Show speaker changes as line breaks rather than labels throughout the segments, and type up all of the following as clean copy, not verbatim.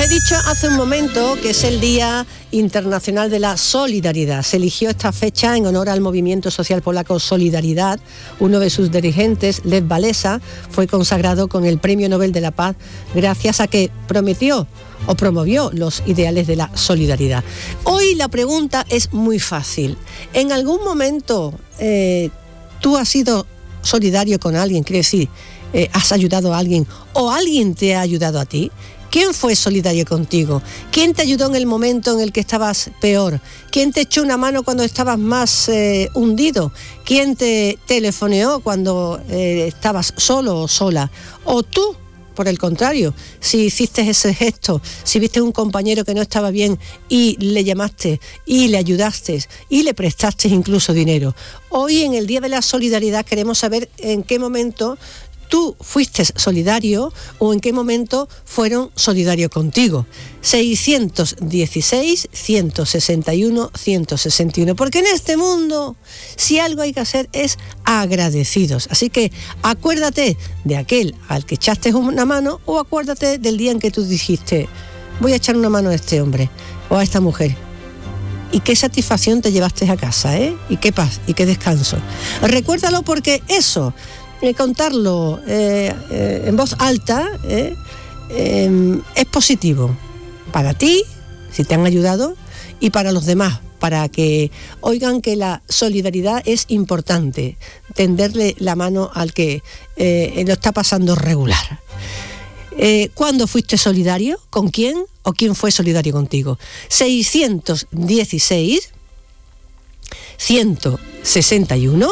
dicho hace un momento que es el Día Internacional de la Solidaridad. Se eligió esta fecha en honor al movimiento social polaco Solidaridad. Uno de sus dirigentes, Lech Walesa, fue consagrado con el Premio Nobel de la Paz gracias a que prometió o promovió los ideales de la solidaridad. Hoy la pregunta es muy fácil. ¿En algún momento tú has sido solidario con alguien? Quiere decir, ¿has ayudado a alguien o alguien te ha ayudado a ti? ¿Quién fue solidario contigo? ¿Quién te ayudó en el momento en el que estabas peor? ¿Quién te echó una mano cuando estabas más hundido? ¿Quién te telefoneó cuando estabas solo o sola? ¿O tú, por el contrario, si hiciste ese gesto, si viste a un compañero que no estaba bien y le llamaste y le ayudaste y le prestaste incluso dinero? Hoy, en el Día de la Solidaridad, queremos saber en qué momento tú fuiste solidario o en qué momento fueron solidarios contigo. 616-161-161. Porque en este mundo, si algo hay que hacer es agradecidos. Así que acuérdate de aquel al que echaste una mano o acuérdate del día en que tú dijiste, voy a echar una mano a este hombre o a esta mujer. Y qué satisfacción te llevaste a casa, ¿eh? Y qué paz y qué descanso. Recuérdalo, porque eso, contarlo en voz alta es positivo para ti, si te han ayudado, y para los demás, para que oigan que la solidaridad es importante, tenderle la mano al que lo está pasando regular. ¿Cuándo fuiste solidario? ¿Con quién? ¿O quién fue solidario contigo? 616 161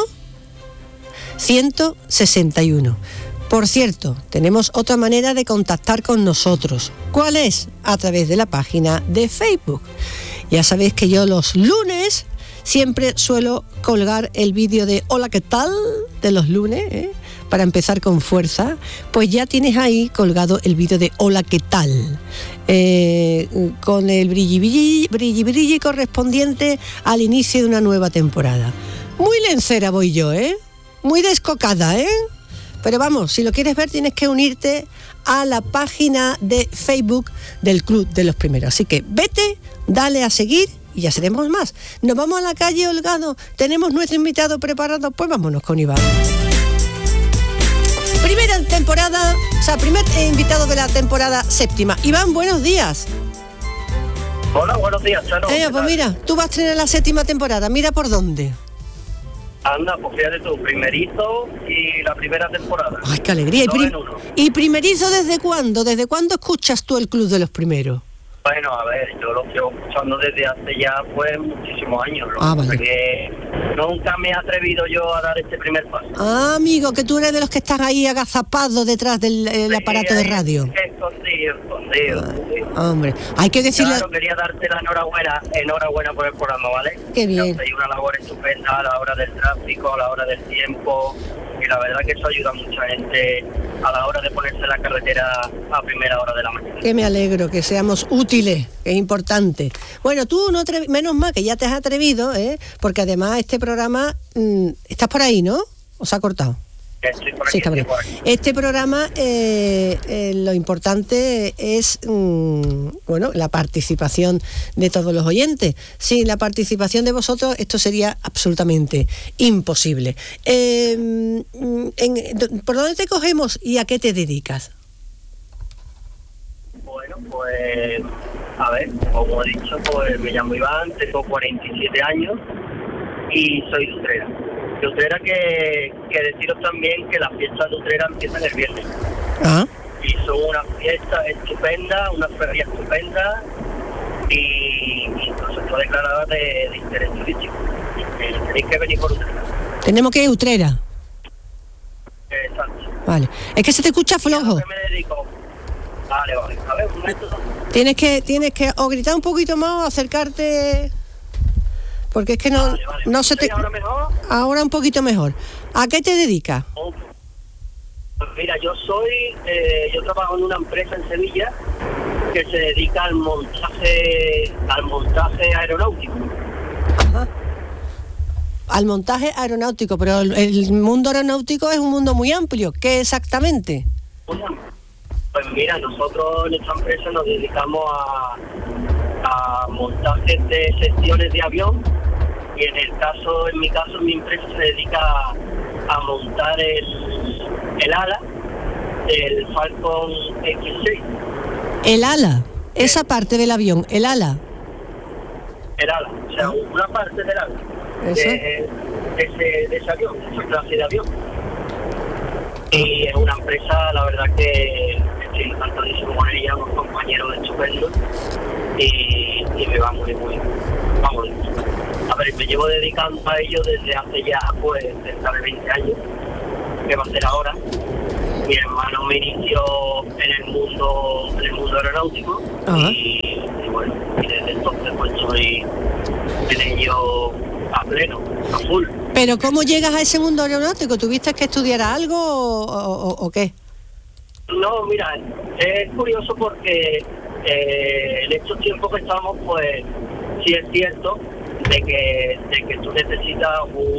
161. Por cierto, tenemos otra manera de contactar con nosotros. ¿Cuál es? A través de la página de Facebook. Ya sabéis que yo los lunes siempre suelo colgar el vídeo de Hola, ¿qué tal? De los lunes, para empezar con fuerza. Pues ya tienes ahí colgado el vídeo de Hola, ¿qué tal? Con el brilli correspondiente al inicio de una nueva temporada. Muy lencera voy yo, muy descocada, pero vamos, si lo quieres ver tienes que unirte a la página de Facebook del Club de los Primeros. Así que vete, dale a seguir y ya seremos más. Nos vamos a la calle, Holgado. Tenemos nuestro invitado preparado, pues vámonos con Iván. Primer invitado de la temporada séptima. Iván, buenos días.
Hola, buenos días, Chano.
Pues mira, tú vas a tener la séptima temporada, mira por dónde.
Anda, pues fíjate tú, primerizo y la primera temporada.
¡Ay, qué alegría! ¿Y primerizo desde cuándo? ¿Desde cuándo escuchas tú el Club de los Primeros?
Bueno, a ver, yo lo llevo escuchando desde hace ya pues muchísimos años.
Vale.
Que nunca me he atrevido yo a dar este primer paso.
Ah, amigo, que tú eres de los que están ahí agazapados detrás del aparato de radio.
Escondido.
Hombre, hay que decirle...
Claro, quería darte la enhorabuena por el programa, ¿vale?
Qué bien.
Hay una labor estupenda a la hora del tráfico, a la hora del tiempo, y la verdad que eso ayuda a mucha gente a la hora de ponerse en la carretera a primera hora de la mañana.
Que me alegro, que seamos útiles, que es importante. Bueno, tú menos mal que ya te has atrevido, porque además este programa, estás por ahí, ¿no? ¿O se ha cortado?
Estoy por aquí,
sí, está bien. Este programa, lo importante es la participación de todos los oyentes. Sin la participación de vosotros esto sería absolutamente imposible. ¿Por dónde te cogemos y a qué te dedicas?
Bueno, pues a ver, como he dicho, pues me llamo Iván, tengo 47 años y soy de Utrera. De Utrera, que deciros también que las fiestas de Utrera empiezan el viernes.
¿Ah?
Y son una fiesta estupenda, una feria estupenda, y incluso está declarada de interés turístico. Tenéis que venir por Utrera.
Tenemos que ir a Utrera.
Exacto.
Vale. Es que se te escucha flojo.
¿A qué me dedico? Vale. A ver, un momento. Tienes
que o gritar un poquito más o acercarte... Porque es que no se te...
¿Ahora mejor?
Ahora un poquito mejor. ¿A qué te dedicas?
Pues mira, yo trabajo en una empresa en Sevilla que se dedica al montaje aeronáutico.
Ajá. Al montaje aeronáutico, pero el mundo aeronáutico es un mundo muy amplio. ¿Qué exactamente?
Pues mira, nosotros en esta empresa nos dedicamos a montajes de secciones de avión, y en mi caso, mi empresa se dedica a montar el ala del Falcon X6.
El ala, esa parte del avión, el ala.
El ala, o sea, una parte del ala de ese avión, de esa clase de avión. Y es una empresa, la verdad que estoy encantadísimo con ella, unos compañeros estupendos, y me va muy, vamos. A ver, me llevo dedicando a ello desde hace ya, pues, cerca de 20 años, que va a ser ahora. Mi hermano me inició en el mundo aeronáutico, y bueno, y desde entonces pues estoy en ello a pleno, a full.
Pero ¿cómo llegas a ese mundo aeronáutico? ¿Tuviste que estudiar algo o qué?
No, mira, es curioso porque en estos tiempos que estamos, pues sí es cierto de que tú necesitas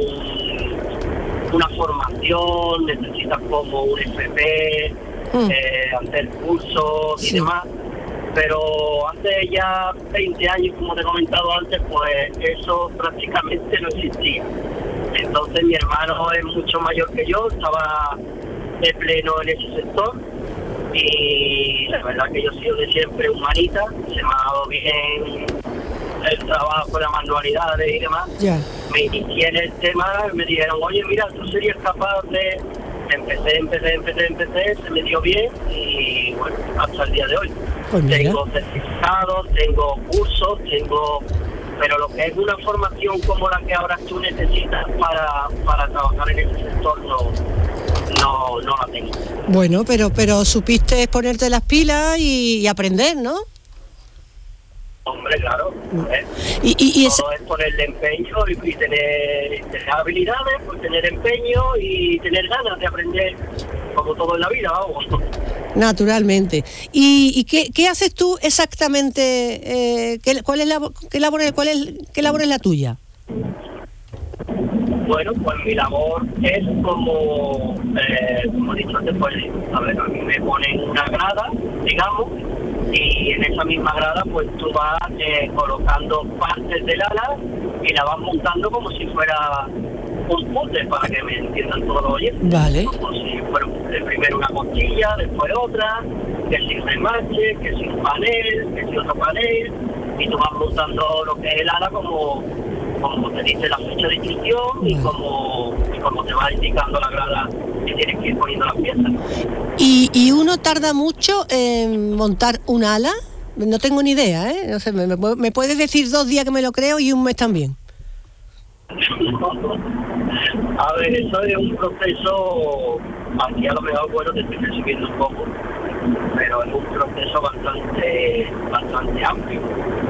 una formación, necesitas como un FP, hacer cursos y demás, pero hace ya 20 años, como te he comentado antes, pues eso prácticamente no existía. Entonces mi hermano es mucho mayor que yo, estaba de pleno en ese sector, y la verdad que yo he sido de siempre humanita, se me ha dado bien el trabajo, las manualidades y demás. Me inicié en el tema, me dijeron, oye, mira, tú serías capaz de... Empecé, se me dio bien, y bueno, hasta el día de hoy.
Pues
tengo certificados, tengo cursos, pero lo que es una formación como la que ahora tú necesitas para trabajar en ese sector no la tengo.
Bueno, pero supiste ponerte las pilas y aprender, ¿no?
Hombre, claro.
Y
todo es ponerle empeño y tener habilidades, pues tener empeño y tener ganas de aprender, como todo en la vida, vamos.
Naturalmente. ¿Y qué haces tú exactamente? ¿Qué labor es la tuya?
Bueno, pues mi labor es como he dicho antes, pues, a ver, a mí me ponen una grada, digamos, y en esa misma grada pues tú vas colocando partes del ala y la vas montando como si fuera un puzzle, para que me entiendan todos los oyentes.
Vale.
Como si fuera primero una costilla, después otra, que si un remache, que si un panel, que si otro panel, y tú vas montando lo que es el ala como te dice la fecha de inscripción, y como te va indicando la grada que tienes que ir poniendo las piezas.
¿Y uno tarda mucho en montar un ala? No tengo ni idea, ¿eh? No sé, me puedes decir 2 días que me lo creo y un mes también.
A ver, eso es un proceso, aquí a lo mejor, bueno, te estoy recibiendo un poco, pero es un proceso bastante amplio.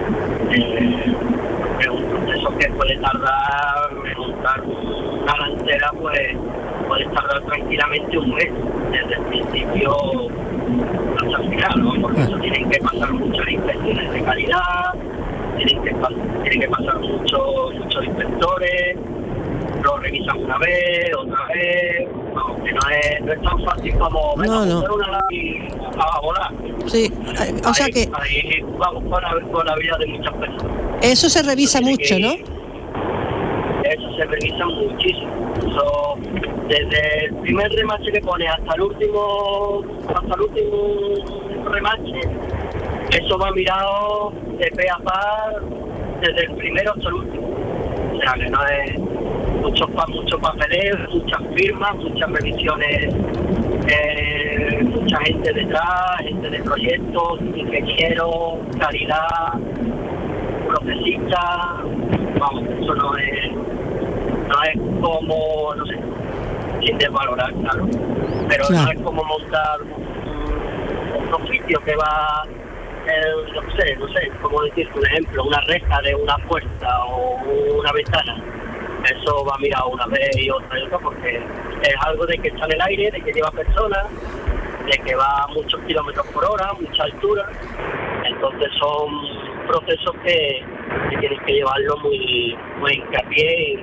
Es un proceso que puede tardar, montar una ala entera, pues puede tardar tranquilamente un mes, desde el principio hasta el final, ¿no? Porque eso tienen que pasar muchas inspecciones de calidad, tienen que pasar muchos inspectores, lo revisan una vez, otra vez, aunque no es tan fácil como montar una ala y a volar.
Sí, o sea que...
Ahí vamos con la vida de muchas personas.
Eso se revisa mucho, ¿no?
Eso se revisa muchísimo. Eso, desde el primer remache que pone hasta el último remache, eso va mirado de pe a pa, desde el primero hasta el último. O sea que no es mucho papeleo, muchas firmas, muchas revisiones, mucha gente detrás, gente de proyectos, ingenieros, calidad, procesistas. Vamos, eso no es como, no sé, sin desvalorar, claro, pero claro, no es como montar un oficio que va, no sé, como decirte un ejemplo, una reja de una puerta o una ventana. Eso va mirado una vez y otra, porque es algo de que está en el aire, de que lleva personas, de que va a muchos kilómetros por hora, mucha altura. Entonces son procesos que tienes que llevarlo muy hincapié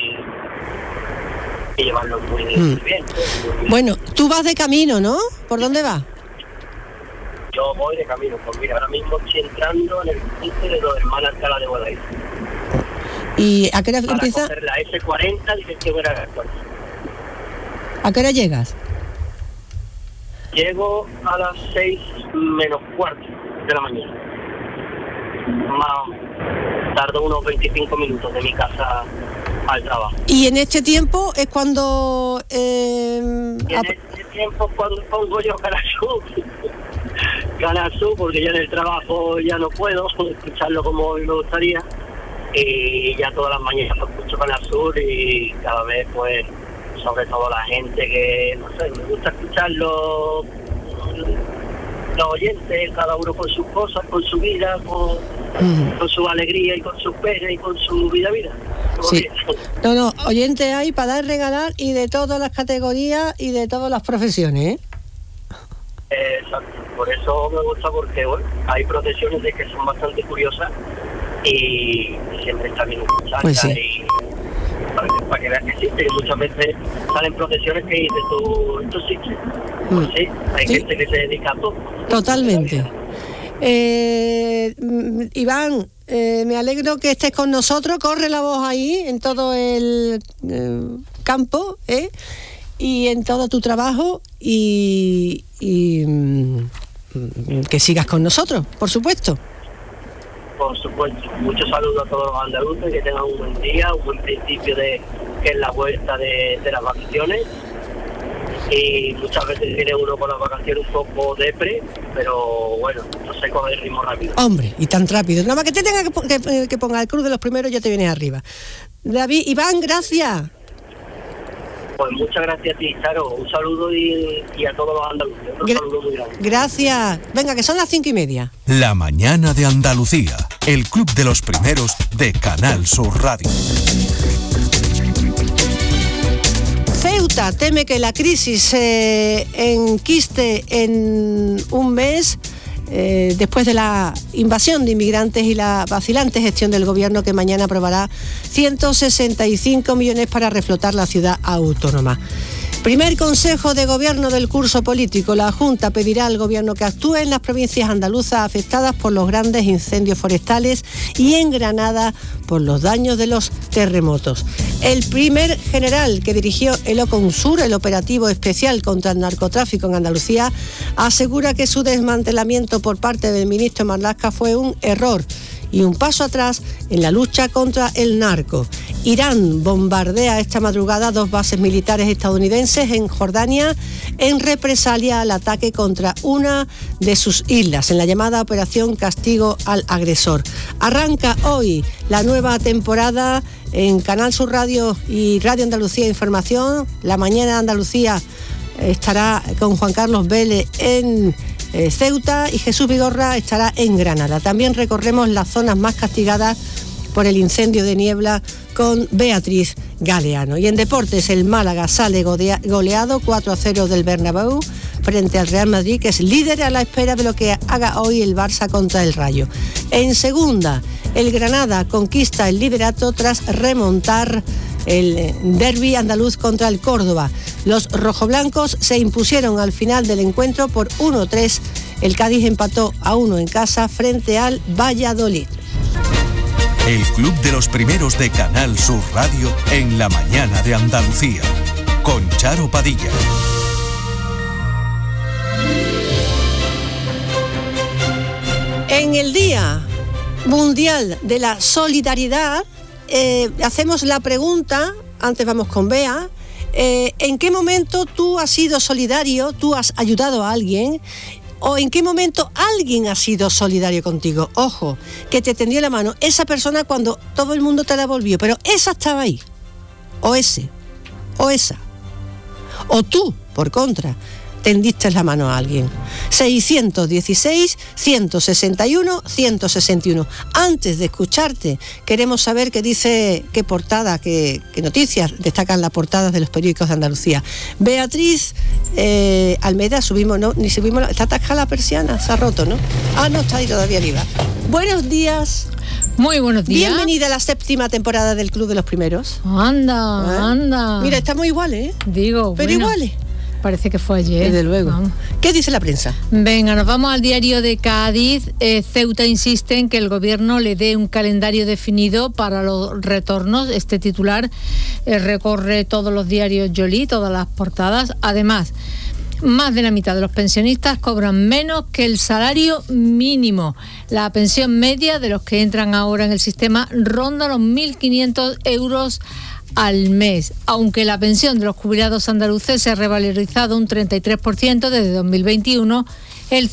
y llevarlo muy bien.
Bueno, tú vas de camino, ¿no? ¿Por dónde vas?
Yo voy de camino, pues mira, ahora mismo estoy entrando en el cruce de los hermanos Alcalá de Guadaira.
¿Y a qué hora empieza?
Para coger la S40, dirección Aeropuerto.
¿A qué hora llegas?
Llego a las 6 menos cuarto de la mañana. Más o menos. Tardo unos 25 minutos de mi casa al trabajo.
Y en este tiempo es cuando...
en este tiempo es cuando pongo yo Canal Sur, porque ya en el trabajo ya no puedo escucharlo como me gustaría. Y ya todas las mañanas escucho Canal Sur y cada vez pues, sobre todo la gente que, no sé, me gusta escucharlo, los oyentes, cada uno con sus cosas, con su vida, con su alegría y con sus penas y con su vida.
Sí. No, oyentes hay para dar, regalar y de todas las categorías y de todas las profesiones, ¿eh?
Exacto, por eso me gusta porque bueno, hay procesiones de que son bastante curiosas y siempre está bien escucharlas, pues sí. Y para que veas que existe, que muchas veces salen procesiones que dices tú, esto existe. Pues sí, hay gente que se dedica a todo.
Totalmente. Iván, me alegro que estés con nosotros, corre la voz ahí en todo el campo, y en todo tu trabajo y que sigas con nosotros, por supuesto.
Por supuesto, muchos saludos a todos los andaluces, que tengan un buen día, un buen principio de que es la vuelta de las vacaciones. Y muchas veces viene uno con las vacaciones un poco depre, pero bueno, no sé coger el ritmo rápido.
Hombre, y tan rápido. Nada más que te tenga que ponga el cruz de los primeros, ya te vienes arriba. David, Iván, gracias.
Pues muchas gracias a ti, Charo. Un saludo y a todos los andaluces. Un saludo muy grande.
Gracias. Venga, que son las 5:30.
La mañana de Andalucía. El club de los primeros de Canal Sur Radio.
Ceuta teme que la crisis se enquiste en un mes después de la invasión de inmigrantes y la vacilante gestión del gobierno, que mañana aprobará 165 millones para reflotar la ciudad autónoma. Primer consejo de gobierno del curso político. La Junta pedirá al gobierno que actúe en las provincias andaluzas afectadas por los grandes incendios forestales y en Granada por los daños de los terremotos. El primer general que dirigió el OCONSUR, el operativo especial contra el narcotráfico en Andalucía, asegura que su desmantelamiento por parte del ministro Marlaska fue un error y un paso atrás en la lucha contra el narco. Irán bombardea esta madrugada 2 bases militares estadounidenses en Jordania en represalia al ataque contra una de sus islas, en la llamada Operación Castigo al Agresor. Arranca hoy la nueva temporada en Canal Sur Radio y Radio Andalucía Información. La mañana de Andalucía estará con Juan Carlos Vélez en Ceuta y Jesús Vigorra estará en Granada. También recorremos las zonas más castigadas por el incendio de Niebla con Beatriz Galeano. Y en deportes, el Málaga sale goleado 4-0 del Bernabéu frente al Real Madrid, que es líder a la espera de lo que haga hoy el Barça contra el Rayo. En segunda, el Granada conquista el liderato tras remontar el derbi andaluz contra el Córdoba. Los rojoblancos se impusieron al final del encuentro por 1-3. El Cádiz empató a 1 en casa frente al Valladolid.
El club de los primeros de Canal Sur Radio en la mañana de Andalucía, con Charo Padilla.
En el Día Mundial de la Solidaridad, hacemos la pregunta, antes vamos con Bea, ¿en qué momento tú has sido solidario, tú has ayudado a alguien? ¿O en qué momento alguien ha sido solidario contigo? Ojo, que te tendió la mano esa persona cuando todo el mundo te la volvió, pero esa estaba ahí. O ese, o esa. O tú, por contra, tendiste la mano a alguien. 616-161-161. Antes de escucharte, queremos saber qué dice, qué portada, qué noticias destacan las portadas de los periódicos de Andalucía. Beatriz Almeida, ni subimos, está atascada la persiana, se ha roto, ¿no? No, está ahí todavía viva. Buenos días.
Muy buenos días.
Bienvenida a la 7ª temporada del Club de los Primeros.
Anda.
Mira, estamos iguales, ¿eh?
Digo,
pero
bueno.
iguales.
Parece que fue ayer.
Desde luego. Vamos. ¿Qué dice la prensa?
Venga, nos vamos al diario de Cádiz. Ceuta insiste en que el gobierno le dé un calendario definido para los retornos. Este titular recorre todos los diarios Yoli, todas las portadas. Además, más de la mitad de los pensionistas cobran menos que el salario mínimo. La pensión media de los que entran ahora en el sistema ronda los 1.500 euros al mes, aunque la pensión de los jubilados andaluces se ha revalorizado un 33% desde 2021, el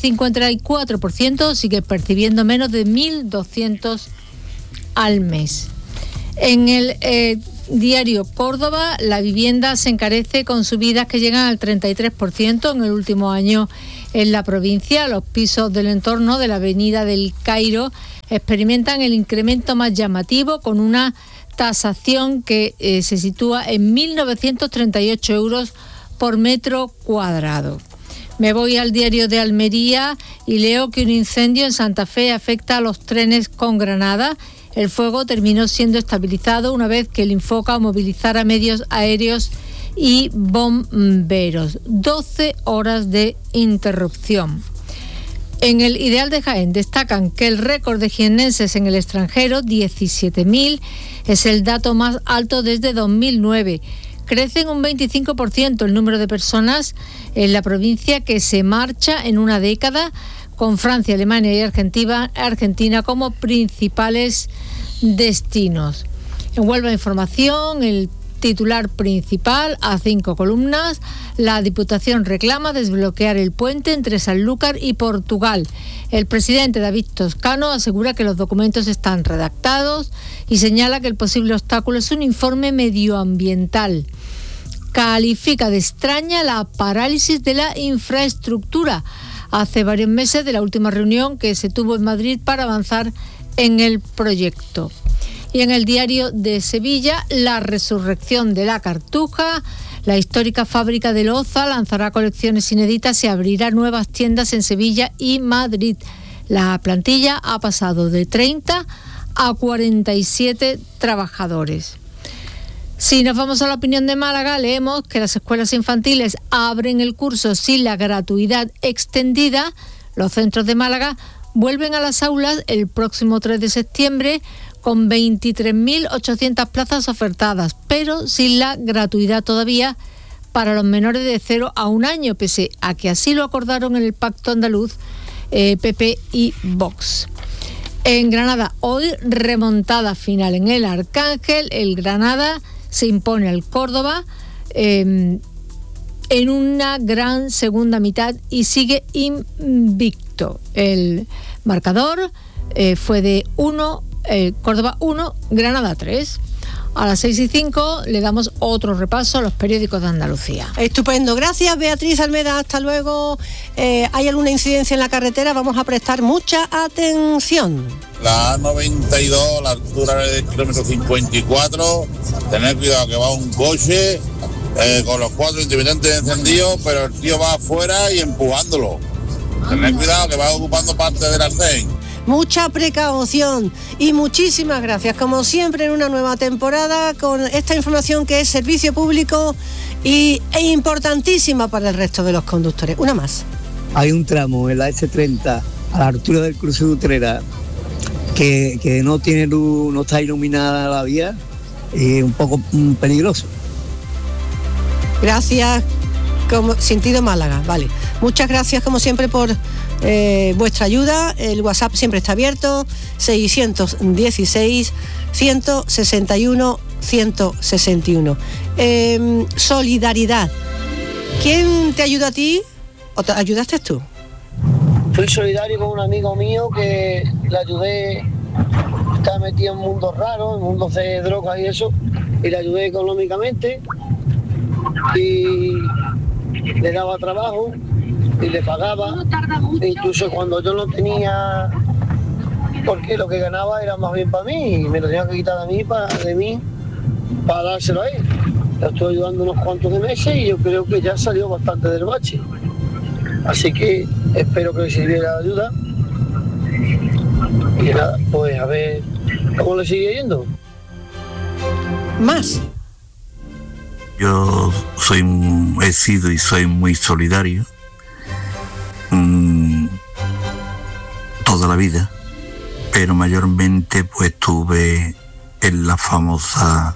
54% sigue percibiendo menos de 1.200 al mes. En el diario Córdoba, la vivienda se encarece con subidas que llegan al 33% en el último año en la provincia. Los pisos del entorno de la avenida del Cairo experimentan el incremento más llamativo, con una tasación que se sitúa en 1.938 euros por metro cuadrado. Me voy al diario de Almería y leo que un incendio en Santa Fe afecta a los trenes con Granada. El fuego terminó siendo estabilizado una vez que el Infoca movilizara medios aéreos y bomberos. 12 horas de interrupción. En el Ideal de Jaén destacan que el récord de jiennenses en el extranjero, 17.000, es el dato más alto desde 2009. Crece en un 25% el número de personas en la provincia que se marcha en una década, con Francia, Alemania y Argentina como principales destinos. En Huelva Información, el titular principal, a 5 columnas: la Diputación reclama desbloquear el puente entre Sanlúcar y Portugal. El presidente David Toscano asegura que los documentos están redactados y señala que el posible obstáculo es un informe medioambiental. Califica de extraña la parálisis de la infraestructura. Hace varios meses de la última reunión que se tuvo en Madrid para avanzar en el proyecto. Y en el diario de Sevilla, la resurrección de la Cartuja. La histórica fábrica de Loza lanzará colecciones inéditas y abrirá nuevas tiendas en Sevilla y Madrid. La plantilla ha pasado de 30 a 47 trabajadores. Si nos vamos a la opinión de Málaga, leemos que las escuelas infantiles abren el curso sin la gratuidad extendida. Los centros de Málaga vuelven a las aulas el próximo 3 de septiembre con 23.800 plazas ofertadas, pero sin la gratuidad todavía para los menores de 0 a 1 año, pese a que así lo acordaron en el Pacto Andaluz PP y Vox. En Granada, hoy remontada final en el Arcángel. El Granada se impone al Córdoba en una gran segunda mitad y sigue invicto. El marcador fue de Córdoba 1, Granada 3. A las 6:05 le damos otro repaso a los periódicos de Andalucía.
Estupendo, gracias Beatriz Almeda, hasta luego. ¿Hay alguna incidencia en la carretera? Vamos a prestar mucha atención.
La A92, a la altura del kilómetro 54, tener cuidado que va un coche con los 4 intermitentes encendidos, pero el tío va afuera y empujándolo. Tener cuidado que va ocupando parte del arcén.
Mucha precaución y muchísimas gracias, como siempre, en una nueva temporada con esta información que es servicio público e importantísima para el resto de los conductores. Una más.
Hay un tramo en la S30 a la altura del cruce de Utrera que no tiene luz, no está iluminada la vía y es un poco peligroso.
Gracias, como sentido Málaga, vale. Muchas gracias como siempre por vuestra ayuda. El WhatsApp siempre está abierto, 616 161 161. Solidaridad. ¿Quién te ayuda a ti o te ayudaste tú?
Fui solidario con un amigo mío que le ayudé, estaba metido en mundos raros, en mundos de drogas y eso, y le ayudé económicamente y le daba trabajo y le pagaba, incluso cuando yo no tenía, porque lo que ganaba era más bien para mí y me lo tenía que quitar de mí para dárselo a él. Le estoy ayudando unos cuantos de meses y yo creo que ya salió bastante del bache, así que espero que le sirviera la ayuda y nada, pues a ver cómo le sigue yendo.
Más.
yo he sido y soy muy solidario toda la vida, pero mayormente pues estuve en la famosa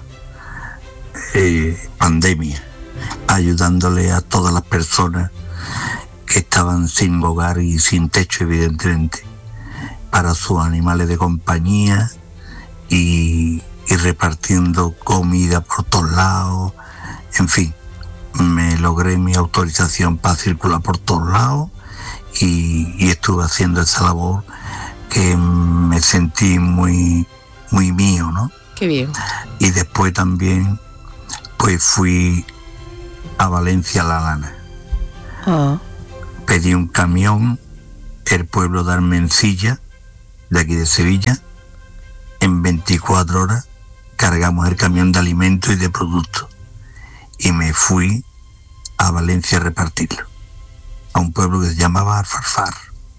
pandemia, ayudándole a todas las personas que estaban sin hogar y sin techo, evidentemente, para sus animales de compañía y repartiendo comida por todos lados. En fin, me logré mi autorización para circular por todos lados y estuve haciendo esa labor que me sentí muy, muy mío, ¿no?
Qué bien.
Y después también pues fui a Valencia La Lana. Pedí un camión, el pueblo de Armencilla, de aquí de Sevilla. En 24 horas cargamos el camión de alimentos y de productos y me fui a Valencia a repartirlo, a un pueblo que se llamaba Alfarfar.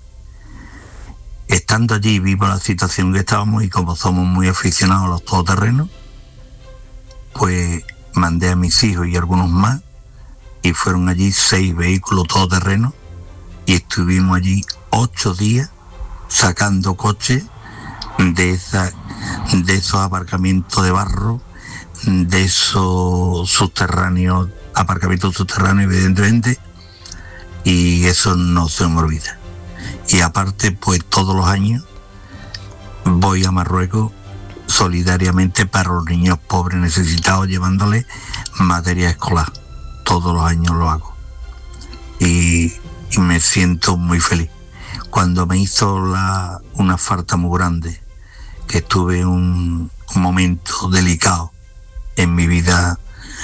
Estando allí vimos la situación que estábamos y como somos muy aficionados a los todoterrenos, pues mandé a mis hijos y algunos más y fueron allí 6 vehículos todoterrenos y estuvimos allí 8 días sacando coches de esos aparcamientos de barro, de esos subterráneos, aparcamientos subterráneos, evidentemente, y eso no se me olvida. Y aparte, pues todos los años voy a Marruecos solidariamente para los niños pobres necesitados, llevándoles materia escolar. Todos los años lo hago. Y me siento muy feliz. Cuando me hizo una falta muy grande, que estuve un momento delicado en mi vida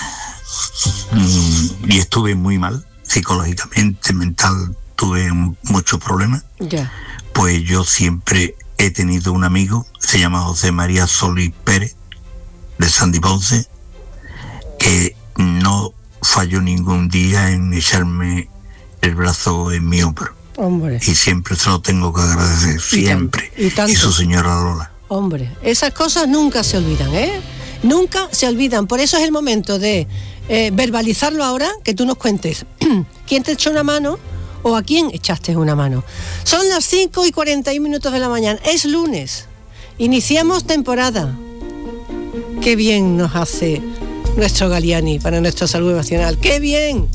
y estuve muy mal, psicológicamente, mental, tuve muchos problemas, pues yo siempre he tenido un amigo, se llama José María Solís Pérez, de Sandy Ponce, que no falló ningún día en echarme el brazo en mi hombro.
Hombre.
Y siempre se lo tengo que agradecer, siempre. Y su señora Lola.
Hombre, esas cosas nunca se olvidan, ¿eh? Nunca se olvidan. Por eso es el momento de verbalizarlo ahora, que tú nos cuentes quién te echó una mano o a quién echaste una mano. Son las 5:41 de la mañana, es lunes, iniciamos temporada. Qué bien nos hace nuestro Galliani para nuestra salud emocional, qué bien.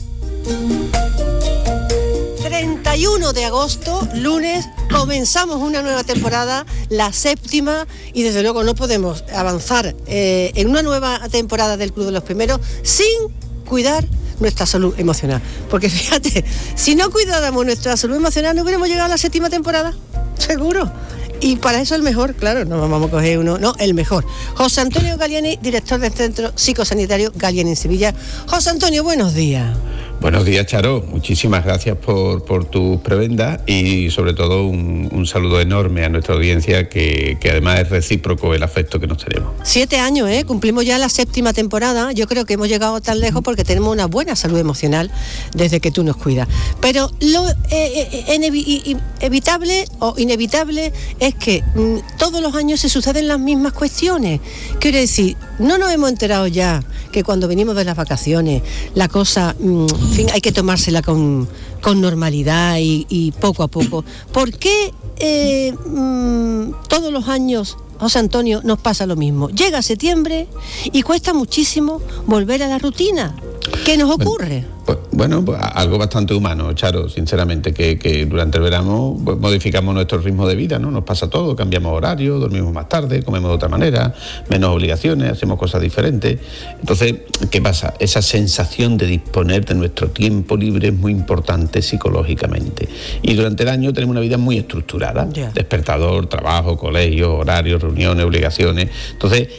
31 de agosto, lunes, comenzamos una nueva temporada, la 7ª, y desde luego no podemos avanzar en una nueva temporada del Club de los Primeros sin cuidar nuestra salud emocional. Porque fíjate, si no cuidáramos nuestra salud emocional no hubiéramos llegado a la 7ª temporada, seguro. Y para eso el mejor, claro, no vamos a coger uno, no, el mejor. José Antonio Galliani, director del Centro Psicosanitario Galliani en Sevilla. José Antonio, buenos días.
Buenos días, Charo. Muchísimas gracias por tus prebendas y sobre todo un saludo enorme a nuestra audiencia que además es recíproco el afecto que nos tenemos. 7
años, cumplimos ya la 7ª temporada. Yo creo que hemos llegado tan lejos porque tenemos una buena salud emocional desde que tú nos cuidas. Pero lo evitable o inevitable es que todos los años se suceden las mismas cuestiones. Quiero decir, no nos hemos enterado ya que cuando venimos de las vacaciones la cosa... en fin, hay que tomársela con normalidad y poco a poco. ¿Por qué todos los años, José Antonio, nos pasa lo mismo? Llega septiembre y cuesta muchísimo volver a la rutina. ¿Qué nos ocurre?
Bueno, algo bastante humano, Charo, sinceramente, que durante el verano modificamos nuestro ritmo de vida, ¿no? Nos pasa todo, cambiamos horario, dormimos más tarde, comemos de otra manera, menos obligaciones, hacemos cosas diferentes. Entonces, ¿qué pasa? Esa sensación de disponer de nuestro tiempo libre es muy importante psicológicamente. Y durante el año tenemos una vida muy estructurada, despertador, trabajo, colegio, horarios, reuniones, obligaciones. Entonces,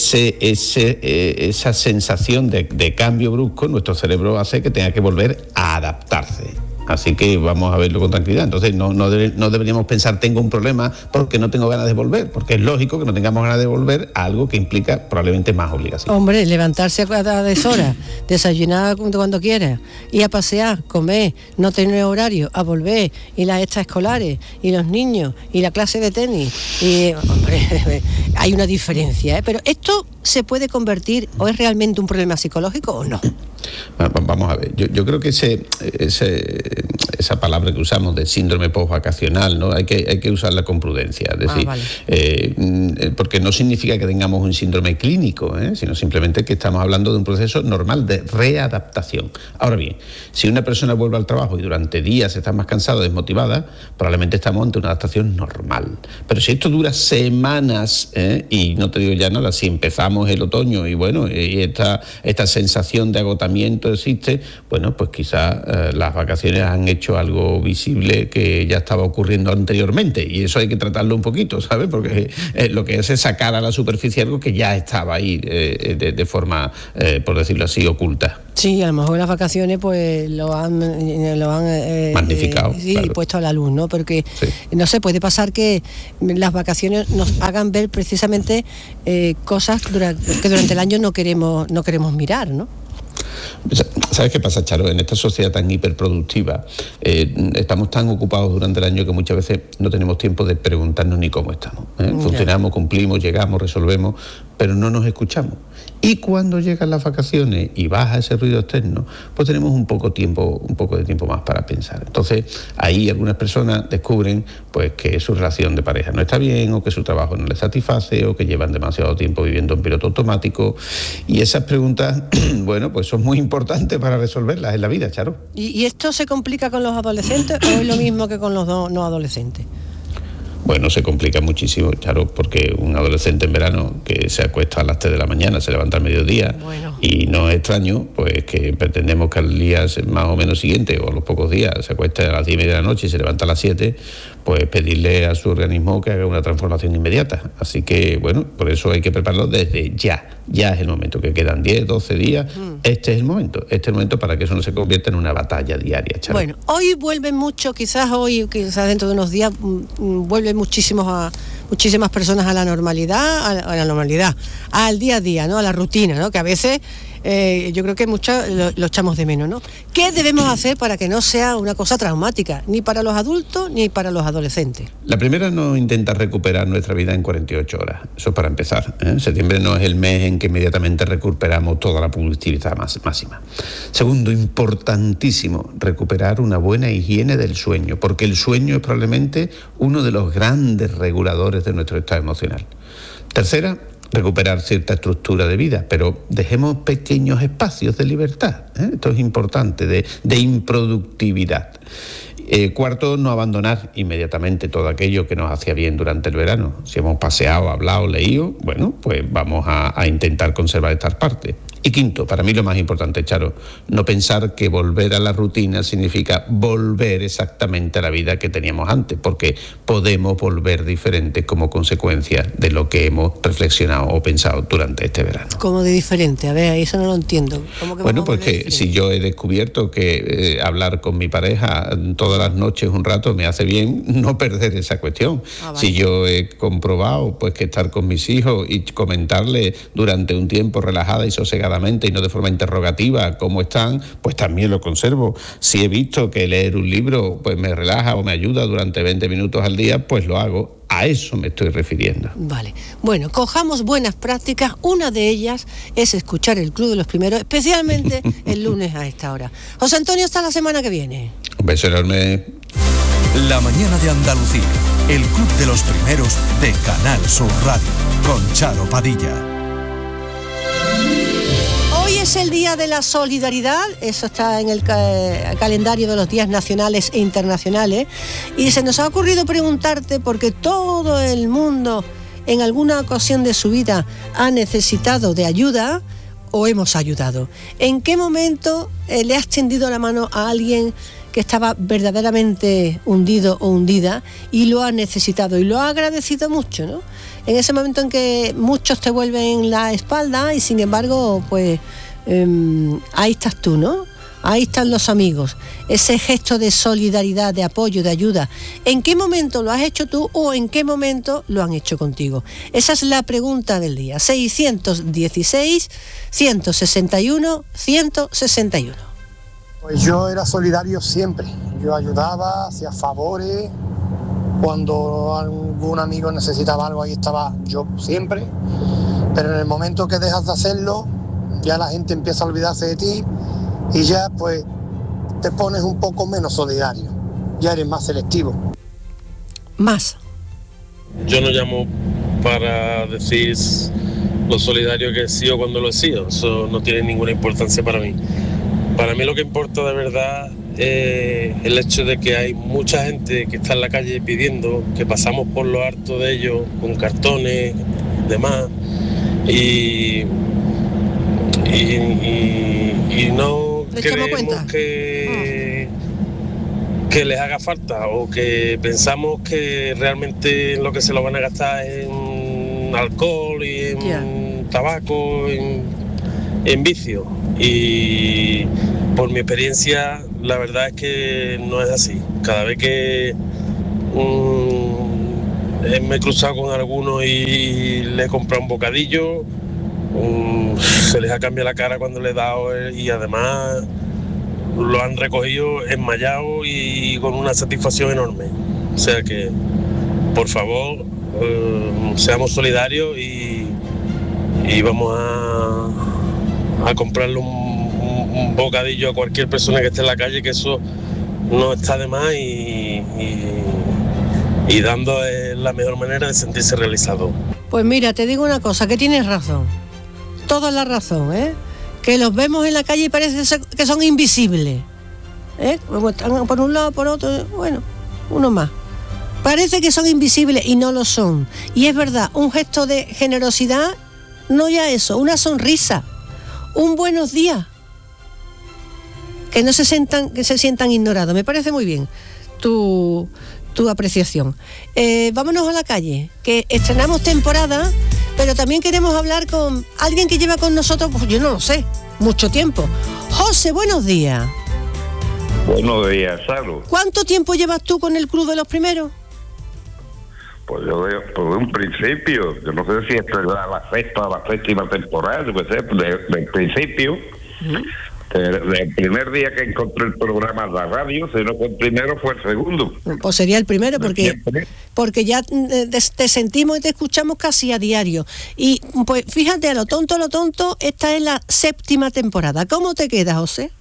esa sensación de cambio brusco, nuestro cerebro hace que tenga que volver a adaptarse. Así que vamos a verlo con tranquilidad. Entonces no deberíamos pensar tengo un problema porque no tengo ganas de volver, porque es lógico que no tengamos ganas de volver a algo que implica probablemente más obligación.
Hombre, levantarse a deshora, desayunar cuando quieras, ir a pasear, comer, no tener horario, a volver, y las extraescolares, y los niños, y la clase de tenis. Y, hombre, hay una diferencia, pero esto se puede convertir o es realmente un problema psicológico o no?
Vamos a ver, yo creo que esa palabra que usamos de síndrome postvacacional, ¿no? Hay que usarla con prudencia, es decir, porque no significa que tengamos un síndrome clínico, sino simplemente que estamos hablando de un proceso normal de readaptación. Ahora bien, si una persona vuelve al trabajo y durante días está más cansada o desmotivada, probablemente estamos ante una adaptación normal. Pero si esto dura semanas, y no te digo ya nada, si empezamos el otoño y bueno, y esta sensación de agotamiento existe, bueno, pues quizás las vacaciones han hecho algo visible que ya estaba ocurriendo anteriormente, y eso hay que tratarlo un poquito, ¿sabes? Porque lo que es sacar a la superficie algo que ya estaba ahí de forma, por decirlo así, oculta.
Sí, a lo mejor las vacaciones pues lo han
magnificado,
claro, puesto a la luz, ¿no? Porque no sé, puede pasar que las vacaciones nos hagan ver precisamente cosas que durante el año no queremos mirar, ¿no?
¿Sabes qué pasa, Charo? En esta sociedad tan hiperproductiva estamos tan ocupados durante el año que muchas veces no tenemos tiempo de preguntarnos ni cómo estamos. Funcionamos, cumplimos, llegamos, resolvemos, pero no nos escuchamos. Y cuando llegan las vacaciones y baja ese ruido externo, pues tenemos un poco de tiempo más para pensar. Entonces, ahí algunas personas descubren pues que su relación de pareja no está bien, o que su trabajo no les satisface, o que llevan demasiado tiempo viviendo en piloto automático. Y esas preguntas, bueno, pues son muy importantes para resolverlas en la vida, Charo.
¿Y esto se complica con los adolescentes o es lo mismo que con los no adolescentes?
Bueno, se complica muchísimo, Charo, porque un adolescente en verano que se acuesta a las 3 de la mañana, se levanta al mediodía, y no es extraño pues que pretendemos que al día más o menos siguiente, o a los pocos días, se acueste a las 10:30 de la noche y se levanta a las 7, pues pedirle a su organismo que haga una transformación inmediata. Así que, bueno, por eso hay que prepararlo desde ya. Ya es el momento, que quedan 10, 12 días. Este es el momento para que eso no se convierta en una batalla diaria, Charo.
Bueno, hoy vuelven mucho, quizás dentro de unos días vuelven muchísimas personas a la normalidad, al día a día, ¿no? A la rutina, ¿no? Que a veces yo creo que muchos lo echamos de menos, ¿no? ¿Qué debemos hacer para que no sea una cosa traumática, ni para los adultos ni para los adolescentes?
La primera, no intentar recuperar nuestra vida en 48 horas. Eso para empezar. Septiembre no es el mes en que inmediatamente recuperamos toda la productividad máxima. Segundo, importantísimo, recuperar una buena higiene del sueño, porque el sueño es probablemente uno de los grandes reguladores de nuestro estado emocional. Tercera, recuperar cierta estructura de vida, pero dejemos pequeños espacios de libertad. Esto es importante, de improductividad. Cuarto, no abandonar inmediatamente todo aquello que nos hacía bien durante el verano. Si hemos paseado, hablado, leído, bueno, pues vamos a intentar conservar estas partes. Y quinto, para mí lo más importante, Charo, no pensar que volver a la rutina significa volver exactamente a la vida que teníamos antes, porque podemos volver diferentes como consecuencia de lo que hemos reflexionado o pensado durante este verano.
¿Cómo de diferente? A ver, eso no lo entiendo.
Bueno, pues que si yo he descubierto que hablar con mi pareja todas las noches un rato me hace bien, no perder esa cuestión. Vale. Si yo he comprobado pues que estar con mis hijos y comentarle durante un tiempo relajada y sosegadamente y no de forma interrogativa cómo están, pues también lo conservo. Si he visto que leer un libro pues me relaja o me ayuda durante 20 minutos al día, pues lo hago. A eso me estoy refiriendo.
Vale. Bueno, cojamos buenas prácticas. Una de ellas es escuchar el Club de los Primeros, especialmente el lunes a esta hora. José Antonio, hasta la semana que viene.
Un beso enorme.
La mañana de Andalucía, el Club de los Primeros de Canal Sur Radio, con Charo Padilla.
Hoy es el Día de la Solidaridad, eso está en el calendario de los días nacionales e internacionales, y se nos ha ocurrido preguntarte, porque todo el mundo en alguna ocasión de su vida ha necesitado de ayuda o hemos ayudado. ¿En qué momento le has tendido la mano a alguien que estaba verdaderamente hundido o hundida y lo ha necesitado y lo ha agradecido mucho, ¿no? En ese momento en que muchos te vuelven la espalda y sin embargo, pues ahí estás tú, ¿no? Ahí están los amigos. Ese gesto de solidaridad, de apoyo, de ayuda. ¿En qué momento lo has hecho tú o en qué momento lo han hecho contigo? Esa es la pregunta del día. 616-161-161.
Pues yo era solidario siempre. Yo ayudaba, hacía favores. Cuando algún amigo necesitaba algo, ahí estaba yo siempre. Pero en el momento que dejas de hacerlo, ya la gente empieza a olvidarse de ti y ya pues te pones un poco menos solidario, ya eres más selectivo.
Más.
Yo no llamo para decir lo solidario que he sido cuando lo he sido, eso no tiene ninguna importancia para mí. Para mí lo que importa de verdad es el hecho de que hay mucha gente que está en la calle pidiendo, que pasamos por lo harto de ellos con cartones, demás, y no creemos que les haga falta, o que pensamos que realmente lo que se lo van a gastar en alcohol y en tabaco, en vicio. Y por mi experiencia, la verdad es que no es así. Cada vez que me he cruzado con algunos y le he comprado un bocadillo, se les ha cambiado la cara cuando le he dado, y además lo han recogido enmayado y con una satisfacción enorme. O sea que, por favor, seamos solidarios y vamos a comprarle un bocadillo a cualquier persona que esté en la calle, que eso no está de más, y dando es la mejor manera de sentirse realizado.
Pues mira, te digo una cosa, que tienes razón, toda la razón, que los vemos en la calle y parece que son invisibles, como están por un lado, por otro, bueno, uno más. Parece que son invisibles y no lo son. Y es verdad, un gesto de generosidad, no ya eso, una sonrisa, un buenos días, que no se sientan ignorados. Me parece muy bien tu apreciación. Vámonos a la calle, que estrenamos temporada, pero también queremos hablar con alguien que lleva con nosotros, pues yo no lo sé, mucho tiempo. José, buenos días.
Buenos días, Salo.
¿Cuánto tiempo llevas tú con el Club de los Primeros?
Pues yo por un principio, yo no sé si esto es la séptima temporada, yo sé, del principio, el primer día que encontré el programa de la radio, si no fue el primero, fue el segundo.
Pues sería el primero, porque ya te sentimos y te escuchamos casi a diario. Y pues fíjate, a lo tonto, esta es la séptima temporada. ¿Cómo te queda, José?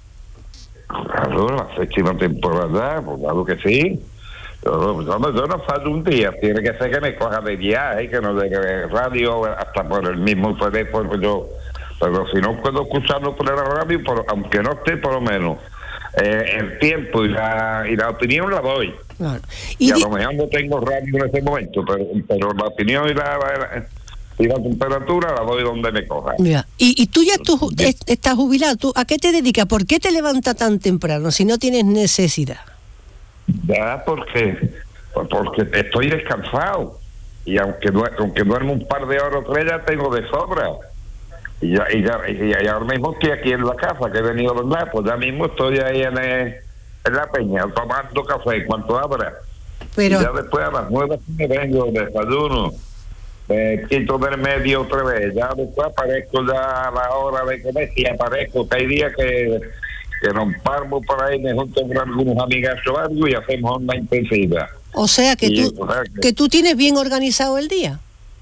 Claro, la séptima temporada, pues claro que sí. Yo no fallo un día, tiene que ser que me coja de viaje, que no de radio, hasta por el mismo teléfono, pero si no puedo escucharlo por la radio, aunque no esté, por lo menos el tiempo y la opinión la doy. Claro. Y a lo mejor no tengo radio en ese momento, pero la opinión y la temperatura la doy donde me coja.
Mira, y tú ya estás jubilado, ¿tú a qué te dedicas? ¿Por qué te levantas tan temprano si no tienes necesidad?
Ya, porque estoy descansado, y aunque duermo un par de horas o tres, ya tengo de sobra. Y ahora mismo estoy aquí en la casa, que he venido a hablar, pues ya mismo estoy ahí en la peña, tomando café, cuanto abra. Pero y ya después a las 9 me vengo, desayuno, quito del medio otra vez, ya después aparezco ya a la hora de comer, y aparezco, que hay días que nos paramos por ahí, me junto con algunos amigazos o algo y hacemos una intensiva.
O sea que tú tienes bien organizado el día.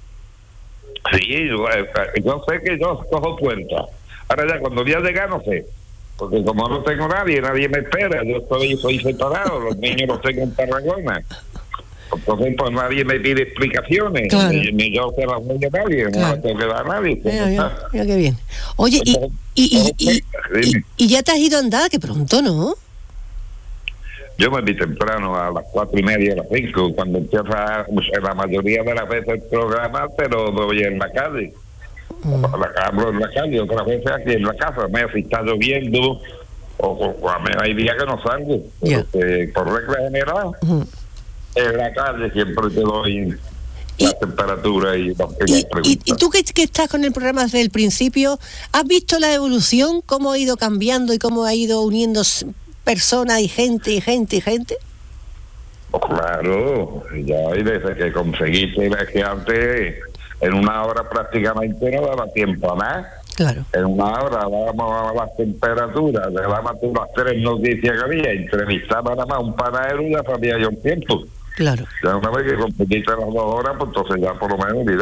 Sí, yo sé que yo cojo cuenta. Ahora ya cuando voy a llegar no sé, porque como no tengo nadie me espera, yo soy separado, los niños los tengo en Tarragona. Entonces pues nadie me pide explicaciones, claro. Ni yo se las doy a nadie, claro. No las tengo que dar a nadie.
Mira qué bien. Oye, y ya te has ido a andar, que pronto, ¿no?
Yo me vi temprano, a las 4:30, a las 5, cuando empieza la mayoría de las veces el programa, pero doy en la calle. Hablo en la calle, otras veces aquí en la casa, si está lloviendo, o a mí hay días que no salgo, por regla general, en la calle siempre te doy la temperatura y
tú que estás con el programa desde el principio, ¿has visto la evolución, cómo ha ido cambiando y cómo ha ido uniendo personas y gente?
Oh, claro, ya y desde que conseguiste que antes en una hora prácticamente no daba tiempo a nada.
Claro.
En una hora dábamos las temperaturas, le daban las 3 noticias que había, entrevistaba nada más un panadero y ya sabía yo el tiempo.
Claro.
Ya una vez que conseguiste las 2 horas, pues entonces ya por lo menos, mira.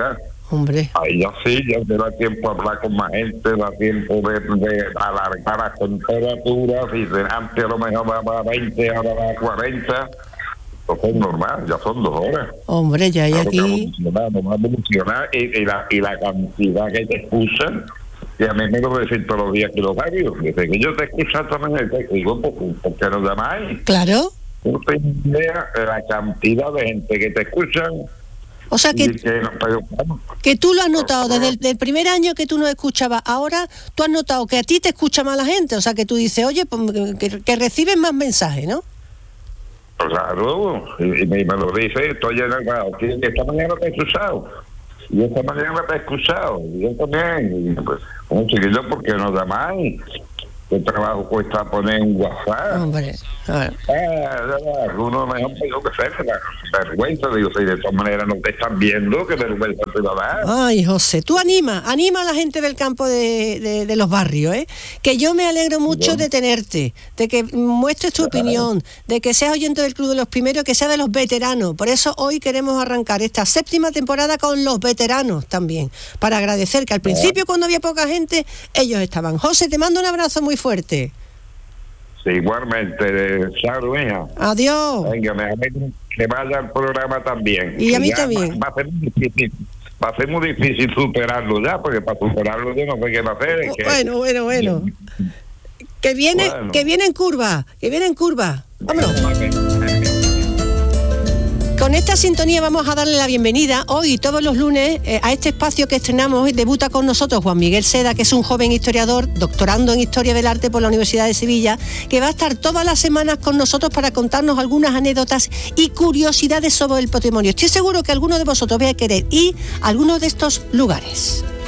Hombre.
Ahí ya sí, ya te da tiempo a hablar con más gente, da tiempo de alargar las temperaturas, y antes a lo mejor va a 20, ahora va a 40. Eso es normal, ya son 2 horas.
Hombre, ya hay aquí...
Y la cantidad que te escuchan, y a mí me lo dicen todos los días que los varios, desde que yo te escucho también, te digo, ¿por qué no llamáis?
Claro.
No tengo idea de la cantidad de gente que te escuchan.
O sea que tú lo has notado desde el primer año que tú no escuchabas. Ahora tú has notado que a ti te escucha más la gente. O sea que tú dices, oye, pues, que recibes más mensajes, ¿no?
Claro, y me lo dice, estoy en el grado. Esta mañana te he escuchado. Y esta mañana te he escuchado. Y yo también. Y pues, como chiquillo, ¿por qué no llamáis? ¿Qué trabajo cuesta poner un WhatsApp?
Hombre, claro.
Uno mejor digo que sé, vergüenza, digo, si de todas maneras no te están viendo, que vergüenza te va a dar.
Ay, José, tú anima a la gente del campo de los barrios, que yo me alegro mucho de tenerte, de que muestres tu opinión, de que seas oyente del Club de los Primeros, que seas de los veteranos. Por eso hoy queremos arrancar esta 7ª temporada con los veteranos también, para agradecer que al principio, cuando había poca gente, ellos estaban. José, te mando un abrazo muy fuerte.
Sí, igualmente, chao, hija.
Adiós.
Venga, me alegro que vaya al programa también.
Y a mí también.
Va a ser muy difícil superarlo ya, porque para superarlo yo no sé qué va a hacer.
Bueno. Que viene en curva, Vámonos. Con esta sintonía vamos a darle la bienvenida hoy y todos los lunes a este espacio que estrenamos. Debuta con nosotros Juan Miguel Seda, que es un joven historiador, doctorando en Historia del Arte por la Universidad de Sevilla, que va a estar todas las semanas con nosotros para contarnos algunas anécdotas y curiosidades sobre el patrimonio. Estoy seguro que alguno de vosotros va a querer ir a alguno de estos lugares.